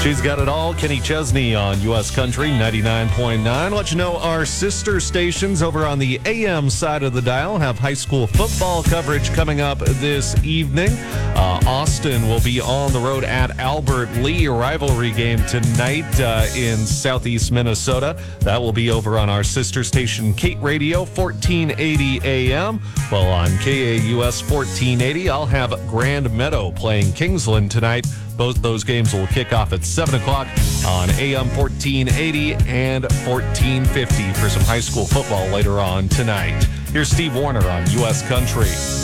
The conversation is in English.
She's got it all. Kenny Chesney on U.S. Country 99.9. Let you know our sister stations over on the AM side of the dial have high school football coverage coming up this evening. Austin will be on the road at Albert Lee, a rivalry game tonight in southeast Minnesota. That will be over on our sister station, Kate Radio, 1480 AM. Well, on KAUS 1480, I'll have Grand Meadow playing Kingsland tonight. Both those games will kick off at 7 o'clock on AM 1480 and 1450 for some high school football later on tonight. Here's Steve Warner on U.S. Country.